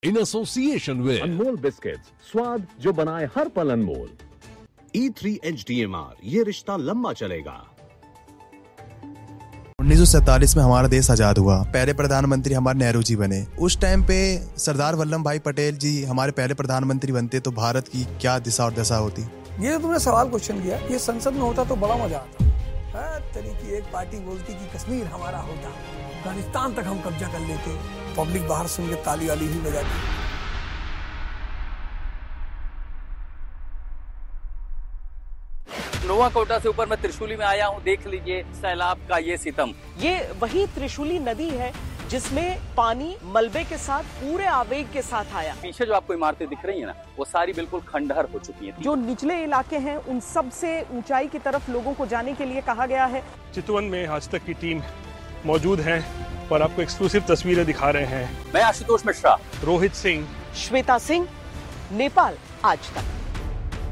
in association with Anmol biscuits, स्वाद जो बनाए हर पल अनमोल। E3 HDMR, ये रिश्ता लंबा चलेगा। 1947 में हमारा देश आजाद हुआ। पहले प्रधानमंत्री हमारे नेहरू जी बने। उस टाइम पे सरदार वल्लभ भाई पटेल जी हमारे पहले प्रधानमंत्री बनते तो भारत की क्या दिशा और दशा होती। ये जो तुमने सवाल क्वेश्चन किया, ये संसद में होता तो बड़ा मजा आता। तरीके एक पार्टी बोलती कि कश्मीर हमारा होता, अफगानिस्तान तक हम कब्जा कर लेते, पब्लिक बाहर सुन के ताली वाली ही बजाती। नोवाकोटा से ऊपर मैं त्रिशूली में आया हूँ, देख लीजिए सैलाब का ये सितम। ये वही त्रिशूली नदी है जिसमें पानी मलबे के साथ पूरे आवेग के साथ आया। पीछे जो आपको इमारतें दिख रही है ना, वो सारी बिल्कुल खंडहर हो चुकी हैं। जो निचले इलाके हैं उन सब से ऊंचाई की तरफ लोगों को जाने के लिए कहा गया है। चितवन में आज तक की टीम मौजूद है और आपको एक्सक्लूसिव तस्वीरें दिखा रहे हैं। मैं आशुतोष मिश्रा, रोहित सिंह, श्वेता सिंह, नेपाल आज तक।